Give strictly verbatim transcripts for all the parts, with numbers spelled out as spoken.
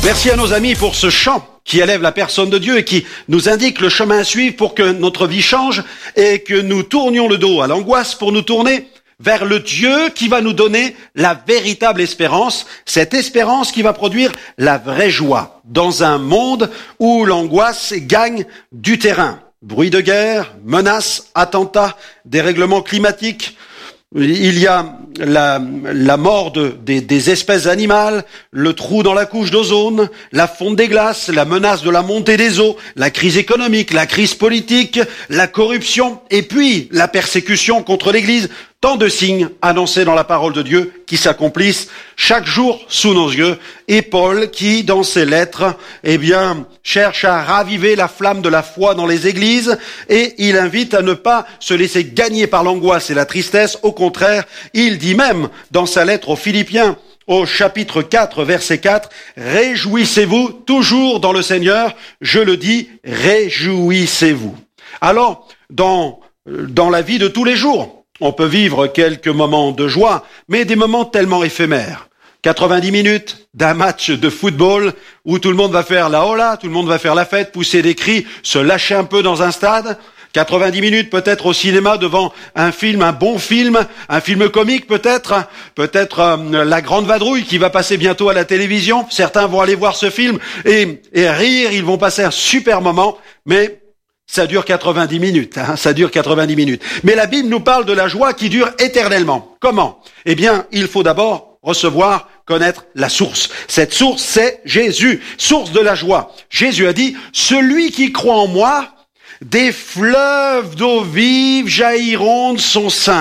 Merci à nos amis pour ce chant qui élève la personne de Dieu et qui nous indique le chemin à suivre pour que notre vie change et que nous tournions le dos à l'angoisse pour nous tourner vers le Dieu qui va nous donner la véritable espérance, cette espérance qui va produire la vraie joie dans un monde où l'angoisse gagne du terrain. Bruit de guerre, menaces, attentats, dérèglements climatiques. Il y a la, la mort de, des, des espèces animales, le trou dans la couche d'ozone, la fonte des glaces, la menace de la montée des eaux, la crise économique, la crise politique, la corruption et puis la persécution contre l'Église. Tant de signes annoncés dans la parole de Dieu qui s'accomplissent chaque jour sous nos yeux. Et Paul qui, dans ses lettres, eh bien, cherche à raviver la flamme de la foi dans les églises et il invite à ne pas se laisser gagner par l'angoisse et la tristesse. Au contraire, il dit même dans sa lettre aux Philippiens, au chapitre quatre, verset quatre, « Réjouissez-vous toujours dans le Seigneur. Je le dis, réjouissez-vous. » Alors, dans, dans la vie de tous les jours, on peut vivre quelques moments de joie, mais des moments tellement éphémères. quatre-vingt-dix minutes d'un match de football où tout le monde va faire la hola, tout le monde va faire la fête, pousser des cris, se lâcher un peu dans un stade. quatre-vingt-dix minutes peut-être au cinéma devant un film, un bon film, un film comique peut-être, peut-être euh, La Grande Vadrouille qui va passer bientôt à la télévision. Certains vont aller voir ce film et, et rire, ils vont passer un super moment, mais ça dure quatre-vingt-dix minutes, hein, ça dure quatre-vingt-dix minutes. Mais la Bible nous parle de la joie qui dure éternellement. Comment? Eh bien, il faut d'abord recevoir, connaître la source. Cette source, c'est Jésus, source de la joie. Jésus a dit, « Celui qui croit en moi, des fleuves d'eau vive jailliront de son sein. »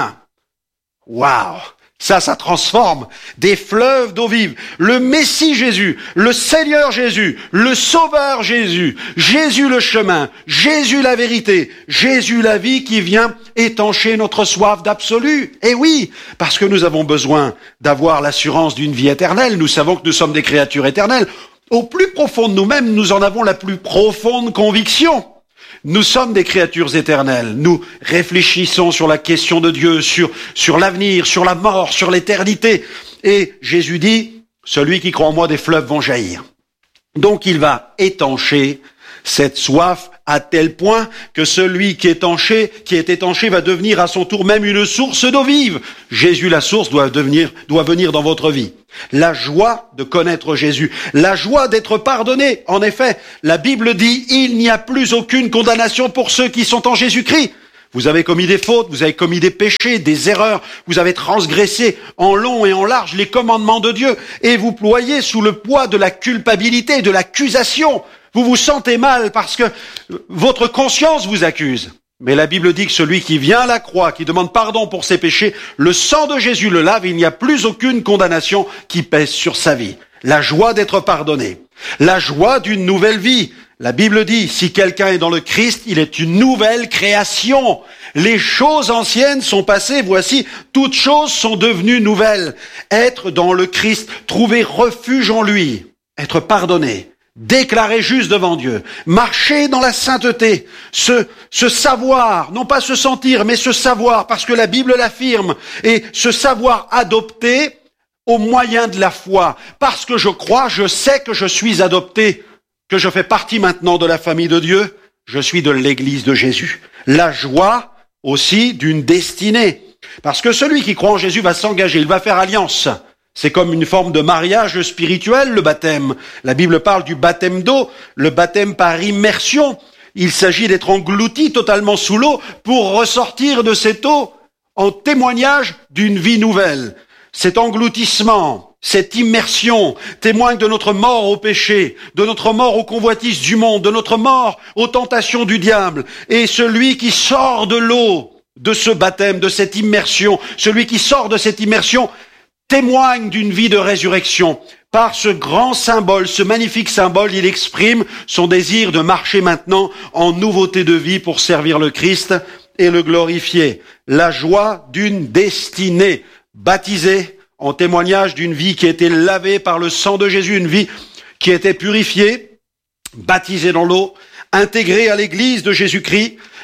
Waouh! Ça, ça transforme des fleuves d'eau vive. Le Messie Jésus, le Seigneur Jésus, le Sauveur Jésus, Jésus le chemin, Jésus la vérité, Jésus la vie qui vient étancher notre soif d'absolu. Et oui, parce que nous avons besoin d'avoir l'assurance d'une vie éternelle. Nous savons que nous sommes des créatures éternelles. Au plus profond de nous-mêmes, nous en avons la plus profonde conviction. Nous sommes des créatures éternelles. Nous réfléchissons sur la question de Dieu, sur, sur l'avenir, sur la mort, sur l'éternité. Et Jésus dit, celui qui croit en moi, des fleuves vont jaillir. Donc il va étancher cette soif à tel point que celui qui est étanché, qui est étanché va devenir à son tour même une source d'eau vive. Jésus, la source, doit devenir, doit venir dans votre vie. La joie de connaître Jésus, la joie d'être pardonné. En effet, la Bible dit, il n'y a plus aucune condamnation pour ceux qui sont en Jésus-Christ. Vous avez commis des fautes, vous avez commis des péchés, des erreurs, vous avez transgressé en long et en large les commandements de Dieu et vous ployez sous le poids de la culpabilité, de l'accusation. Vous vous sentez mal parce que votre conscience vous accuse. Mais la Bible dit que celui qui vient à la croix, qui demande pardon pour ses péchés, le sang de Jésus le lave, il n'y a plus aucune condamnation qui pèse sur sa vie. La joie d'être pardonné, la joie d'une nouvelle vie. La Bible dit, si quelqu'un est dans le Christ, il est une nouvelle création. Les choses anciennes sont passées, voici, toutes choses sont devenues nouvelles. Être dans le Christ, trouver refuge en lui, être pardonné, déclaré juste devant Dieu, marcher dans la sainteté, se, se savoir, non pas se sentir, mais se savoir, parce que la Bible l'affirme, et se savoir adopté au moyen de la foi. Parce que je crois, je sais que je suis adopté, que je fais partie maintenant de la famille de Dieu, je suis de l'Église de Jésus. La joie aussi d'une destinée. Parce que celui qui croit en Jésus va s'engager, il va faire alliance. C'est comme une forme de mariage spirituel, le baptême. La Bible parle du baptême d'eau, le baptême par immersion. Il s'agit d'être englouti totalement sous l'eau pour ressortir de cette eau en témoignage d'une vie nouvelle. Cet engloutissement, cette immersion témoigne de notre mort au péché, de notre mort aux convoitises du monde, de notre mort aux tentations du diable. Et celui qui sort de l'eau, de ce baptême, de cette immersion, celui qui sort de cette immersion, témoigne d'une vie de résurrection. Par ce grand symbole, ce magnifique symbole, il exprime son désir de marcher maintenant en nouveauté de vie pour servir le Christ et le glorifier. La joie d'une destinée, baptisée en témoignage d'une vie qui a été lavée par le sang de Jésus, une vie qui a été purifiée, baptisée dans l'eau, intégrée à l'Église de Jésus-Christ,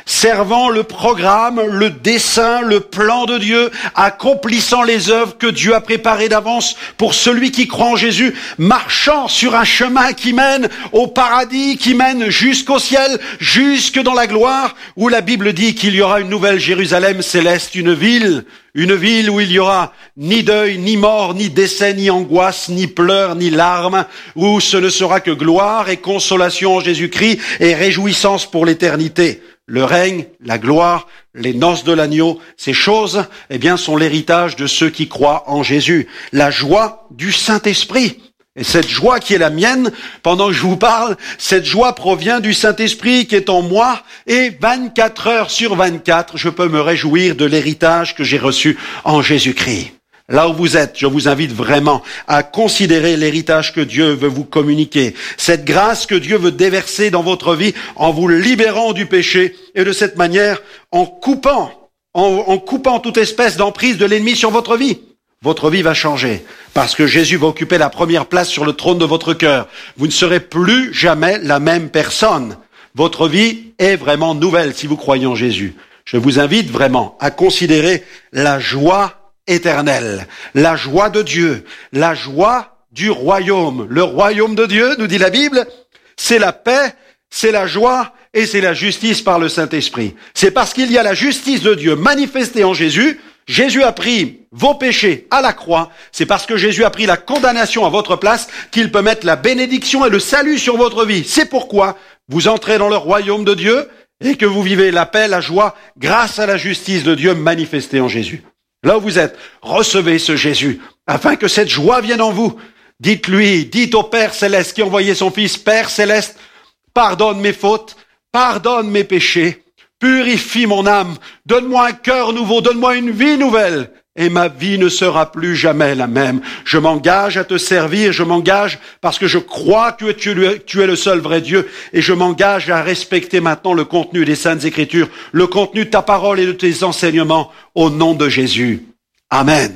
servant le programme, le dessein, le plan de Dieu, accomplissant les œuvres que Dieu a préparées d'avance pour celui qui croit en Jésus, marchant sur un chemin qui mène au paradis, qui mène jusqu'au ciel, jusque dans la gloire, où la Bible dit qu'il y aura une nouvelle Jérusalem céleste, une ville, une ville où il y aura ni deuil, ni mort, ni décès, ni angoisse, ni pleurs, ni larmes, où ce ne sera que gloire et consolation en Jésus-Christ et réjouissance pour l'éternité. Le règne, la gloire, les noces de l'agneau, ces choses, eh bien, sont l'héritage de ceux qui croient en Jésus. La joie du Saint-Esprit. Et cette joie qui est la mienne, pendant que je vous parle, cette joie provient du Saint-Esprit qui est en moi, et vingt-quatre heures sur vingt-quatre, je peux me réjouir de l'héritage que j'ai reçu en Jésus-Christ. Là où vous êtes, je vous invite vraiment à considérer l'héritage que Dieu veut vous communiquer, cette grâce que Dieu veut déverser dans votre vie en vous libérant du péché et de cette manière en coupant, en, en coupant toute espèce d'emprise de l'ennemi sur votre vie. Votre vie va changer parce que Jésus va occuper la première place sur le trône de votre cœur. Vous ne serez plus jamais la même personne. Votre vie est vraiment nouvelle si vous croyez en Jésus. Je vous invite vraiment à considérer la joie éternelle, la joie de Dieu, la joie du royaume. Le royaume de Dieu, nous dit la Bible, c'est la paix, c'est la joie et c'est la justice par le Saint-Esprit. C'est parce qu'il y a la justice de Dieu manifestée en Jésus. Jésus a pris vos péchés à la croix. C'est parce que Jésus a pris la condamnation à votre place qu'il peut mettre la bénédiction et le salut sur votre vie. C'est pourquoi vous entrez dans le royaume de Dieu et que vous vivez la paix, la joie grâce à la justice de Dieu manifestée en Jésus. Là où vous êtes, recevez ce Jésus, afin que cette joie vienne en vous. Dites-lui, dites au Père Céleste qui a envoyé son Fils, Père Céleste, pardonne mes fautes, pardonne mes péchés, purifie mon âme, donne-moi un cœur nouveau, donne-moi une vie nouvelle, et ma vie ne sera plus jamais la même. Je m'engage à te servir, je m'engage parce que je crois que tu es le seul vrai Dieu, et je m'engage à respecter maintenant le contenu des Saintes Écritures, le contenu de ta parole et de tes enseignements, au nom de Jésus. Amen.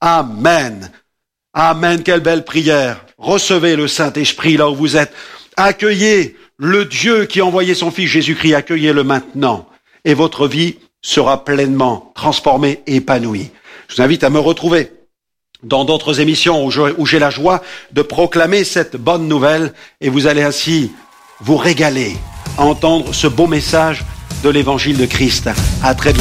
Amen. Amen. Quelle belle prière. Recevez le Saint-Esprit là où vous êtes. Accueillez le Dieu qui a envoyé son Fils Jésus-Christ, accueillez-le maintenant, et votre vie sera pleinement transformée et épanouie. Je vous invite à me retrouver dans d'autres émissions où, je, où j'ai la joie de proclamer cette bonne nouvelle, et vous allez ainsi vous régaler à entendre ce beau message de l'évangile de Christ. À très bientôt.